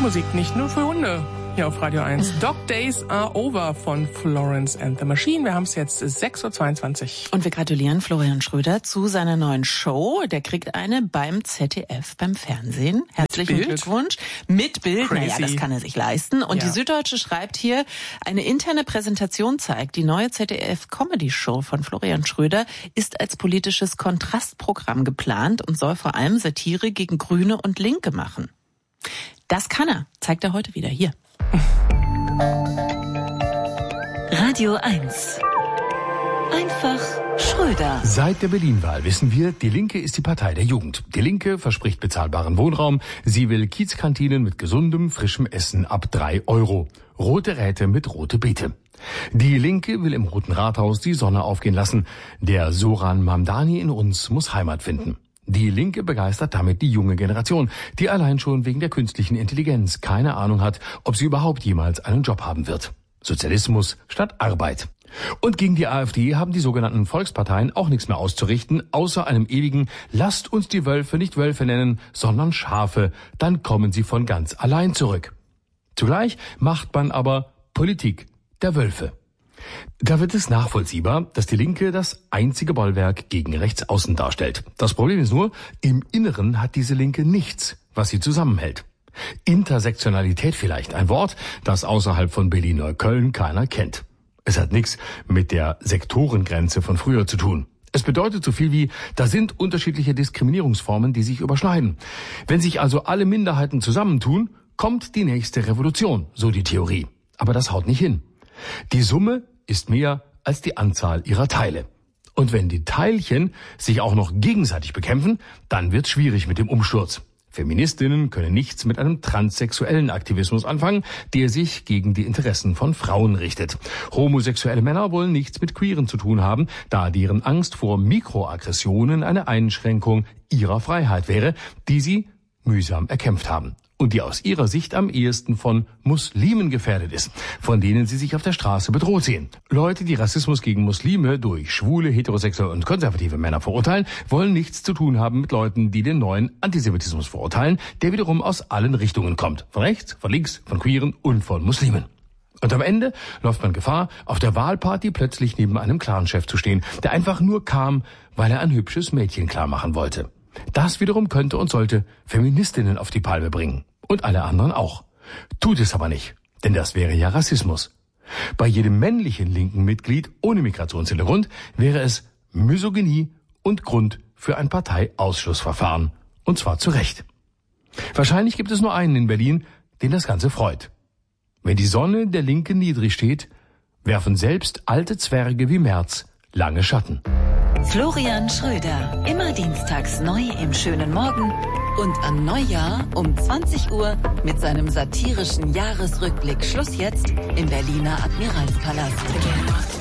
Musik nicht nur für Hunde. Hier auf Radio 1. Dog Days Are Over von Florence and the Machine. Wir haben es jetzt 6.22 Uhr. Und wir gratulieren Florian Schröder zu seiner neuen Show. Der kriegt eine beim ZDF, beim Fernsehen. Herzlichen Glückwunsch. Mit Bild. Crazy. Naja, das kann er sich leisten. Und die Süddeutsche schreibt hier, eine interne Präsentation zeigt, die neue ZDF-Comedy-Show von Florian Schröder ist als politisches Kontrastprogramm geplant und soll vor allem Satire gegen Grüne und Linke machen. Das kann er, zeigt er heute wieder hier. Radio 1. Einfach Schröder. Seit der Berlin-Wahl wissen wir, die Linke ist die Partei der Jugend. Die Linke verspricht bezahlbaren Wohnraum. Sie will Kiezkantinen mit gesundem, frischem Essen ab 3 Euro. Rote Räte mit rote Beete. Die Linke will im Roten Rathaus die Sonne aufgehen lassen. Der Soran Mamdani in uns muss Heimat finden. Die Linke begeistert damit die junge Generation, die allein schon wegen der künstlichen Intelligenz keine Ahnung hat, ob sie überhaupt jemals einen Job haben wird. Sozialismus statt Arbeit. Und gegen die AfD haben die sogenannten Volksparteien auch nichts mehr auszurichten, außer einem ewigen "Lasst uns die Wölfe nicht Wölfe nennen, sondern Schafe, dann kommen sie von ganz allein zurück." Zugleich macht man aber Politik der Wölfe. Da wird es nachvollziehbar, dass die Linke das einzige Bollwerk gegen Rechtsaußen darstellt. Das Problem ist nur, im Inneren hat diese Linke nichts, was sie zusammenhält. Intersektionalität vielleicht, ein Wort, das außerhalb von Berlin-Neukölln keiner kennt. Es hat nichts mit der Sektorengrenze von früher zu tun. Es bedeutet so viel wie, da sind unterschiedliche Diskriminierungsformen, die sich überschneiden. Wenn sich also alle Minderheiten zusammentun, kommt die nächste Revolution, so die Theorie. Aber das haut nicht hin. Die Summe ist mehr als die Anzahl ihrer Teile. Und wenn die Teilchen sich auch noch gegenseitig bekämpfen, dann wird's schwierig mit dem Umsturz. Feministinnen können nichts mit einem transsexuellen Aktivismus anfangen, der sich gegen die Interessen von Frauen richtet. Homosexuelle Männer wollen nichts mit Queeren zu tun haben, da deren Angst vor Mikroaggressionen eine Einschränkung ihrer Freiheit wäre, die sie mühsam erkämpft haben. Und die aus ihrer Sicht am ehesten von Muslimen gefährdet ist, von denen sie sich auf der Straße bedroht sehen. Leute, die Rassismus gegen Muslime durch schwule, heterosexuelle und konservative Männer verurteilen, wollen nichts zu tun haben mit Leuten, die den neuen Antisemitismus verurteilen, der wiederum aus allen Richtungen kommt. Von rechts, von links, von Queeren und von Muslimen. Und am Ende läuft man Gefahr, auf der Wahlparty plötzlich neben einem Clanchef zu stehen, der einfach nur kam, weil er ein hübsches Mädchen klar machen wollte. Das wiederum könnte und sollte Feministinnen auf die Palme bringen. Und alle anderen auch. Tut es aber nicht, denn das wäre ja Rassismus. Bei jedem männlichen linken Mitglied ohne Migrationshintergrund wäre es Misogynie und Grund für ein Parteiausschlussverfahren. Und zwar zu Recht. Wahrscheinlich gibt es nur einen in Berlin, den das Ganze freut. Wenn die Sonne der Linken niedrig steht, werfen selbst alte Zwerge wie Merz lange Schatten. Florian Schröder, immer dienstags neu im schönen Morgen und an Neujahr um 20 Uhr mit seinem satirischen Jahresrückblick Schluss jetzt im Berliner Admiralspalast.